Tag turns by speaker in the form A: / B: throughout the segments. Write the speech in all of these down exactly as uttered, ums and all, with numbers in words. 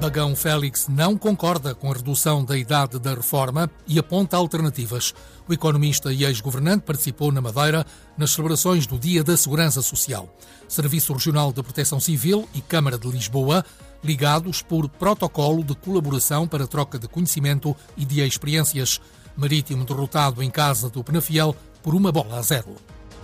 A: Bagão Félix não concorda com a redução da idade da reforma e aponta alternativas. O economista e ex-governante participou na Madeira nas celebrações do Dia da Segurança Social. Serviço Regional de Proteção Civil e Câmara de Lisboa, ligados por protocolo de colaboração para troca de conhecimento e de experiências. Marítimo derrotado em casa do Penafiel por uma bola a zero.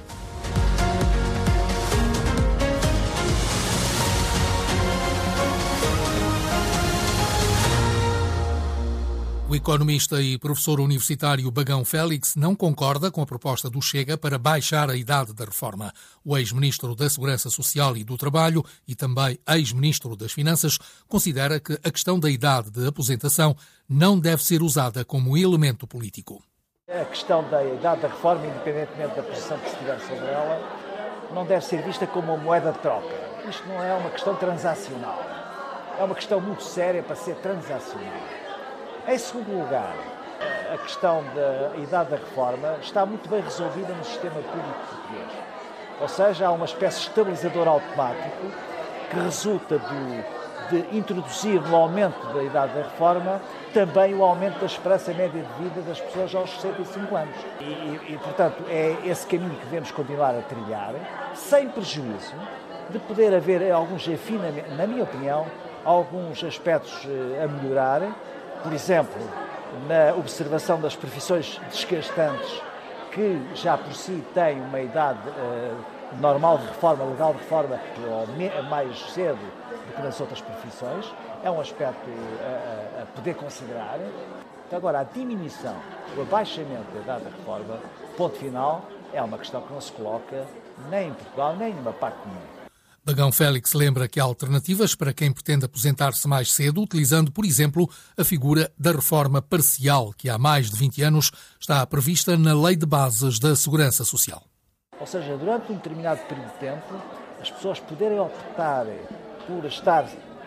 A: O economista e professor universitário Bagão Félix não concorda com a proposta do Chega para baixar a idade da reforma. O ex-ministro da Segurança Social e do Trabalho e também ex-ministro das Finanças considera que a questão da idade de aposentação não deve ser usada como elemento político.
B: A questão da idade da reforma, independentemente da posição que se tiver sobre ela, não deve ser vista como uma moeda de troca. Isto não é uma questão transacional. É uma questão muito séria para ser transacional. Em segundo lugar, a questão da idade da reforma está muito bem resolvida no sistema público português. Ou seja, há uma espécie de estabilizador automático que resulta do, de introduzir no aumento da idade da reforma também o aumento da esperança média de vida das pessoas aos sessenta e cinco anos. E, e, e, portanto, é esse caminho que devemos continuar a trilhar, sem prejuízo de poder haver alguns afinamentos, na minha opinião, alguns aspectos a melhorar. Por exemplo, na observação das profissões desgastantes, que já por si têm uma idade uh, normal de reforma, legal de reforma, mais cedo do que nas outras profissões, é um aspecto uh, a poder considerar. Agora, a diminuição, o abaixamento da idade da reforma, ponto final, é uma questão que não se coloca nem em Portugal, nem em nenhuma parte do mundo.
A: Bagão Félix lembra que há alternativas para quem pretende aposentar-se mais cedo, utilizando, por exemplo, a figura da reforma parcial, que há mais de vinte anos está prevista na Lei de Bases da Segurança Social.
B: Ou seja, durante um determinado período de tempo, as pessoas poderem optar por estar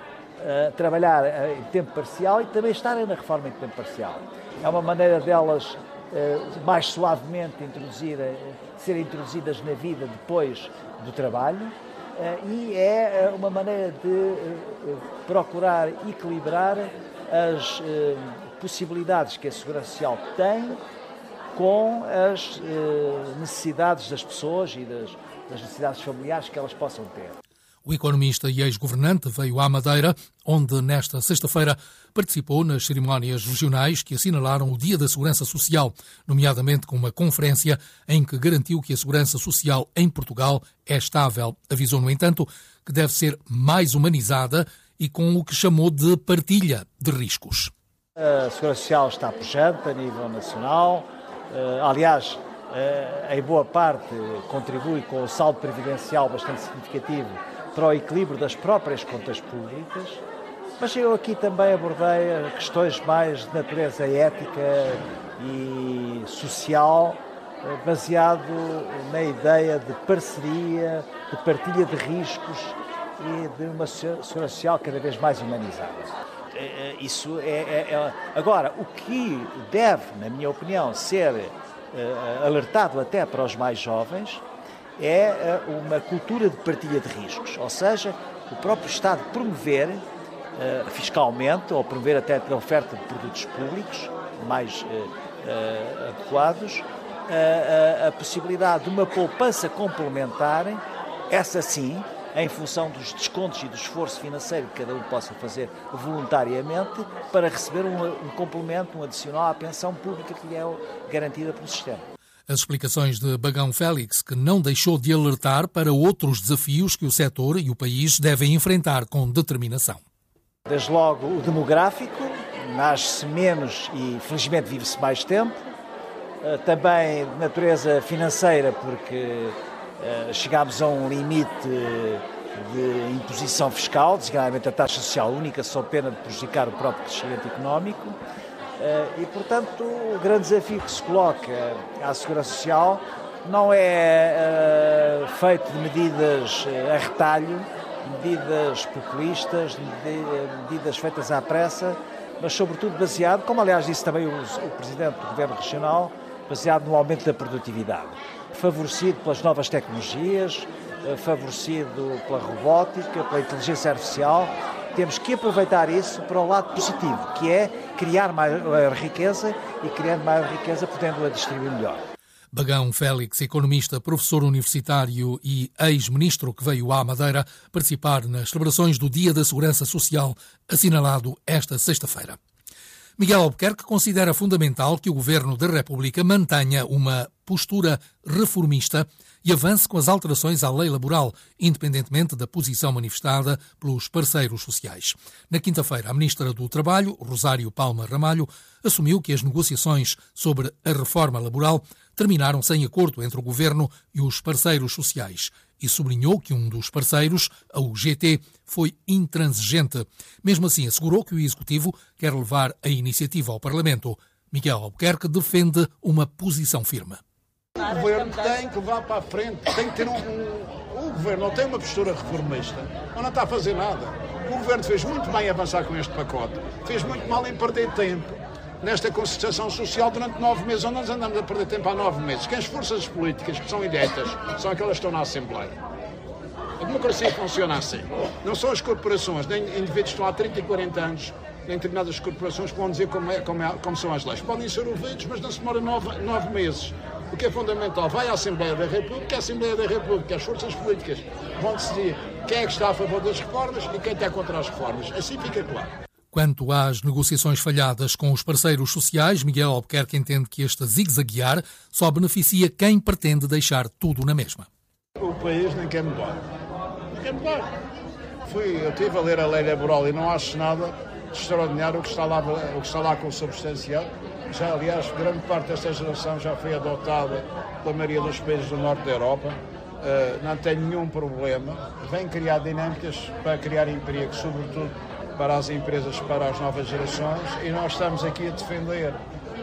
B: a trabalhar em tempo parcial e também estarem na reforma em tempo parcial. É uma maneira delas mais suavemente introduzir, serem introduzidas na vida depois do trabalho. E é uma maneira de procurar equilibrar as possibilidades que a Segurança Social tem com as necessidades das pessoas e das necessidades familiares que elas possam ter.
A: O economista e ex-governante veio à Madeira, onde nesta sexta-feira participou nas cerimónias regionais que assinalaram o Dia da Segurança Social, nomeadamente com uma conferência em que garantiu que a segurança social em Portugal é estável. Avisou, no entanto, que deve ser mais humanizada e com o que chamou de partilha de riscos.
B: A Segurança Social está pujante a nível nacional. Aliás, em boa parte contribui com o saldo previdencial bastante significativo para o equilíbrio das próprias contas públicas, mas eu aqui também abordei questões mais de natureza ética e social, baseado na ideia de parceria, de partilha de riscos e de uma segurança social cada vez mais humanizada. Isso é, é, é... Agora, o que deve, na minha opinião, ser uh, alertado até para os mais jovens é uma cultura de partilha de riscos, ou seja, o próprio Estado promover uh, fiscalmente ou promover até a oferta de produtos públicos mais uh, uh, adequados, uh, uh, a possibilidade de uma poupança complementar, essa sim, em função dos descontos e do esforço financeiro que cada um possa fazer voluntariamente para receber um, um complemento, um adicional à pensão pública que lhe é garantida pelo sistema.
A: As explicações de Bagão Félix, que não deixou de alertar para outros desafios que o setor e o país devem enfrentar com determinação.
B: Desde logo o demográfico, nasce-se menos e felizmente vive-se mais tempo. Também de natureza financeira, porque chegámos a um limite de imposição fiscal, designadamente a taxa social única, só pena de prejudicar o próprio crescimento económico. E, portanto, o grande desafio que se coloca à Segurança Social não é uh, feito de medidas a retalho, medidas populistas, medidas feitas à pressa, mas sobretudo baseado, como aliás disse também o, o Presidente do Governo Regional, baseado no aumento da produtividade, favorecido pelas novas tecnologias, favorecido pela robótica, pela inteligência artificial Temos que aproveitar isso para o lado positivo, que é criar mais riqueza e, criando mais riqueza, podendo-a distribuir melhor.
A: Bagão Félix, economista, professor universitário e ex-ministro que veio à Madeira participar nas celebrações do Dia da Segurança Social, assinalado esta sexta-feira. Miguel Albuquerque considera fundamental que o Governo da República mantenha uma postura reformista e avance com as alterações à lei laboral, independentemente da posição manifestada pelos parceiros sociais. Na quinta-feira, a Ministra do Trabalho, Rosário Palma Ramalho, assumiu que as negociações sobre a reforma laboral terminaram sem acordo entre o Governo e os parceiros sociais e sublinhou que um dos parceiros, a U G T, foi intransigente. Mesmo assim, assegurou que o Executivo quer levar a iniciativa ao Parlamento. Miguel Albuquerque defende uma posição firme.
C: O Governo tem que levar para a frente, tem que ter um, um... O Governo não tem uma postura reformista, não está a fazer nada. O Governo fez muito bem avançar com este pacote, fez muito mal em perder tempo nesta concertação social durante nove meses, onde nós andamos a perder tempo há nove meses. Que as forças políticas que são eleitas são aquelas que estão na Assembleia. A democracia funciona assim. Não são as corporações, nem indivíduos que estão há trinta e quarenta anos, nem determinadas corporações que vão dizer como, é, como, é, como são as leis. Podem ser ouvidos, mas não se demora nove, nove meses. O que é fundamental, vai à Assembleia da República, a Assembleia da República, as forças políticas vão decidir quem é que está a favor das reformas e quem está contra as reformas. Assim fica claro.
A: Quanto às negociações falhadas com os parceiros sociais, Miguel Albuquerque entende que este zigue-zaguear só beneficia quem pretende deixar tudo na mesma.
C: O país nem quer mudar. Não quer mudar. Fui, eu estive a ler a lei laboral e não acho nada de extraordinário o que está lá, o que está lá consubstanciado. Já, aliás, grande parte desta geração já foi adotada pela maioria dos países do norte da Europa. Uh, não tem nenhum problema. Vem criar dinâmicas para criar emprego, sobretudo para as empresas, para as novas gerações, e nós estamos aqui a defender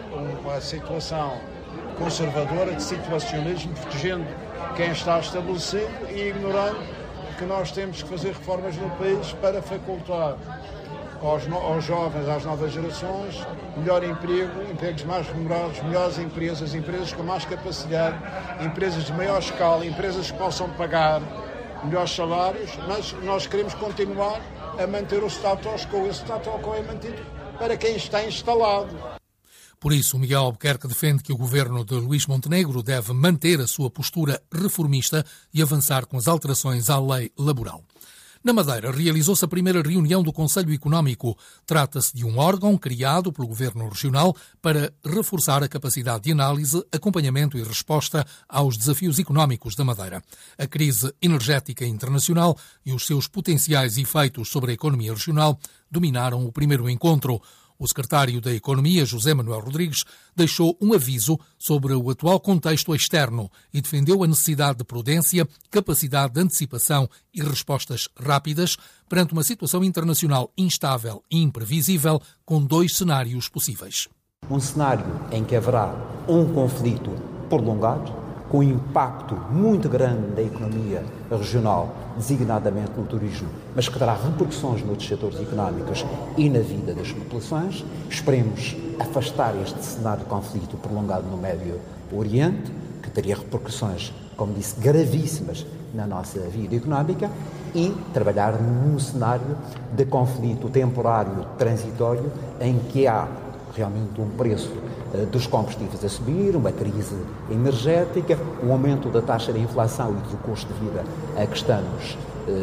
C: uma situação conservadora de situacionismo, protegendo quem está estabelecido e ignorando que nós temos que fazer reformas no país para facultar aos, no, aos jovens, às novas gerações, melhor emprego, empregos mais remunerados, melhores empresas, empresas com mais capacidade, empresas de maior escala, empresas que possam pagar melhores salários, mas nós queremos continuar a manter o status quo. O status quo é mantido para quem está instalado.
A: Por isso, Miguel Albuquerque defende que o governo de Luís Montenegro deve manter a sua postura reformista e avançar com as alterações à lei laboral. Na Madeira, realizou-se a primeira reunião do Conselho Económico. Trata-se de um órgão criado pelo Governo Regional para reforçar a capacidade de análise, acompanhamento e resposta aos desafios económicos da Madeira. A crise energética internacional e os seus potenciais efeitos sobre a economia regional dominaram o primeiro encontro. O secretário da Economia, José Manuel Rodrigues, deixou um aviso sobre o atual contexto externo e defendeu a necessidade de prudência, capacidade de antecipação e respostas rápidas perante uma situação internacional instável e imprevisível, com dois cenários possíveis.
D: Um cenário em que haverá um conflito prolongado, com impacto muito grande na economia regional, designadamente no turismo, mas que terá repercussões noutros setores económicos e na vida das populações. Esperemos afastar este cenário de conflito prolongado no Médio Oriente, que teria repercussões, como disse, gravíssimas na nossa vida económica, e trabalhar num cenário de conflito temporário, transitório, em que há realmente um preço dos combustíveis a subir, uma crise energética, um aumento da taxa de inflação e do custo de vida a que estamos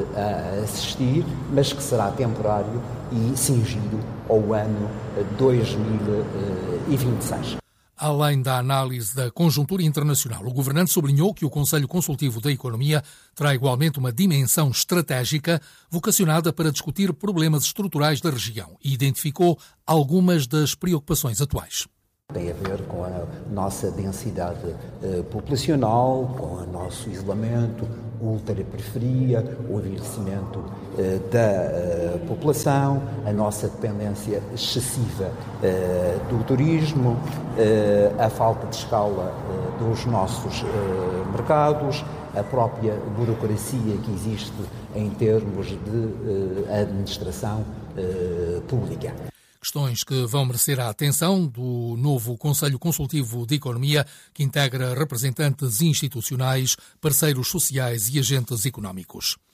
D: a assistir, mas que será temporário e cingido ao ano dois mil e vinte e seis.
A: Além da análise da conjuntura internacional, o governante sublinhou que o Conselho Consultivo da Economia terá igualmente uma dimensão estratégica vocacionada para discutir problemas estruturais da região e identificou algumas das preocupações atuais.
D: Tem a ver com a nossa densidade uh, populacional, com o nosso isolamento, ultraperiferia, o envelhecimento uh, da uh, população, a nossa dependência excessiva uh, do turismo, uh, a falta de escala uh, dos nossos uh, mercados, a própria burocracia que existe em termos de uh, administração uh, pública.
A: Questões que vão merecer a atenção do novo Conselho Consultivo de Economia, que integra representantes institucionais, parceiros sociais e agentes económicos.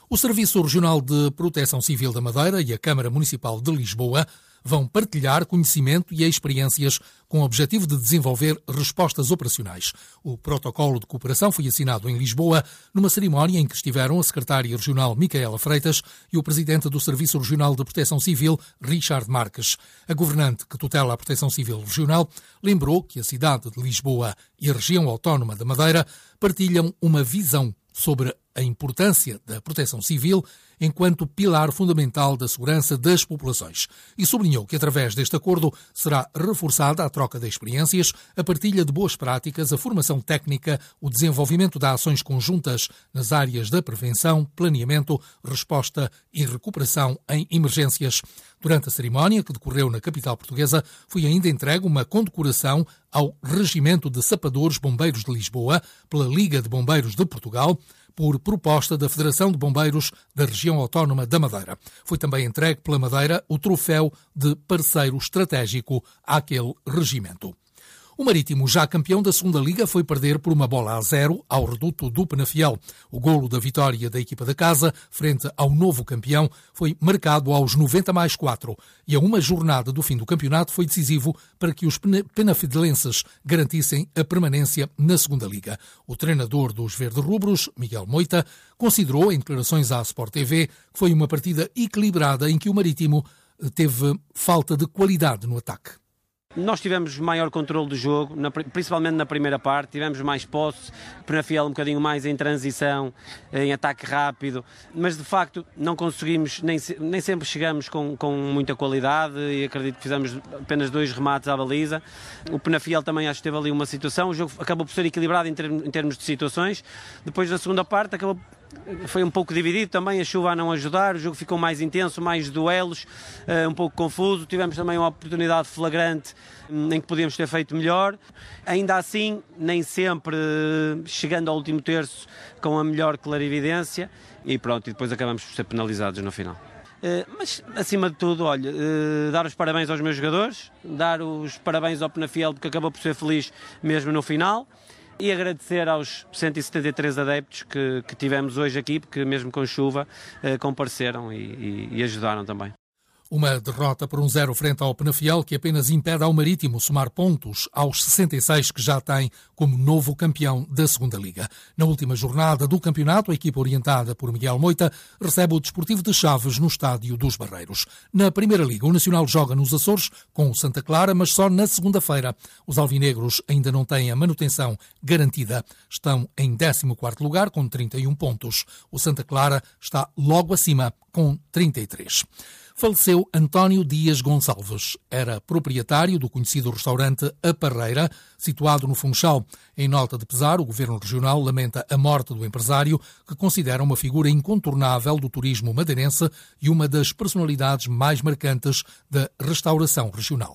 A: O Serviço Regional de Proteção Civil da Madeira e a Câmara Municipal de Lisboa vão partilhar conhecimento e experiências com o objetivo de desenvolver respostas operacionais. O protocolo de cooperação foi assinado em Lisboa numa cerimónia em que estiveram a secretária regional Micaela Freitas e o presidente do Serviço Regional de Proteção Civil, Richard Marques. A governante que tutela a Proteção Civil Regional lembrou que a cidade de Lisboa e a região autónoma da Madeira partilham uma visão sobre a importância da proteção civil enquanto pilar fundamental da segurança das populações e sublinhou que, através deste acordo, será reforçada a troca de experiências, a partilha de boas práticas, a formação técnica, o desenvolvimento de ações conjuntas nas áreas da prevenção, planeamento, resposta e recuperação em emergências. Durante a cerimónia, que decorreu na capital portuguesa, foi ainda entregue uma condecoração ao Regimento de Sapadores Bombeiros de Lisboa pela Liga de Bombeiros de Portugal, por proposta da Federação de Bombeiros da Região Autónoma da Madeira. Foi também entregue pela Madeira o troféu de parceiro estratégico àquele regimento. O Marítimo, já campeão da segunda Liga, foi perder por uma bola a zero ao Reduto do Penafiel. O golo da vitória da equipa da casa, frente ao novo campeão, foi marcado aos noventa mais quatro e a uma jornada do fim do campeonato foi decisivo para que os penafidelenses garantissem a permanência na segunda Liga. O treinador dos verde-rubros, Miguel Moita, considerou em declarações à Sport T V que foi uma partida equilibrada em que o Marítimo teve falta de qualidade no ataque.
E: Nós tivemos maior controle do jogo, principalmente na primeira parte, tivemos mais posse, Penafiel um bocadinho mais em transição, em ataque rápido, mas de facto não conseguimos, nem, nem sempre chegamos com, com muita qualidade e acredito que fizemos apenas dois remates à baliza. O Penafiel também acho que teve ali uma situação, o jogo acabou por ser equilibrado em termos, em termos de situações. Depois da segunda parte acabou foi um pouco dividido também, a chuva a não ajudar, o jogo ficou mais intenso, mais duelos, um pouco confuso. Tivemos também uma oportunidade flagrante em que podíamos ter feito melhor. Ainda assim, nem sempre chegando ao último terço com a melhor clarividência e pronto, e depois acabamos por ser penalizados no final. Mas, acima de tudo, olha, dar os parabéns aos meus jogadores, dar os parabéns ao Penafiel porque acabou por ser feliz mesmo no final. E agradecer aos cento e setenta e três adeptos que, que tivemos hoje aqui, porque mesmo com chuva eh, compareceram e, e, e ajudaram também.
A: Uma derrota por um zero frente ao Penafiel que apenas impede ao Marítimo somar pontos aos sessenta e seis que já tem como novo campeão da segunda Liga. Na última jornada do campeonato, a equipa orientada por Miguel Moita recebe o Desportivo de Chaves no Estádio dos Barreiros. Na Primeira Liga, o Nacional joga nos Açores com o Santa Clara, mas só na segunda-feira. Os alvinegros ainda não têm a manutenção garantida. Estão em décimo quarto lugar com trinta e um pontos. O Santa Clara está logo acima com trinta e três. Faleceu António Dias Gonçalves. Era proprietário do conhecido restaurante A Parreira, situado no Funchal. Em nota de pesar, o Governo Regional lamenta a morte do empresário, que considera uma figura incontornável do turismo madeirense e uma das personalidades mais marcantes da restauração regional.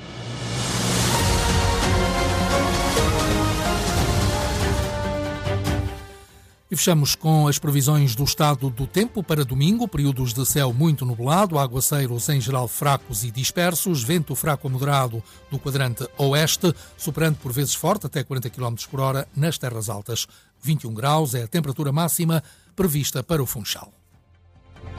A: E fechamos com as previsões do estado do tempo para domingo, períodos de céu muito nublado, aguaceiros em geral fracos e dispersos, vento fraco a moderado do quadrante oeste, soprando por vezes forte até quarenta quilómetros por hora nas terras altas. vinte e um graus é a temperatura máxima prevista para o Funchal.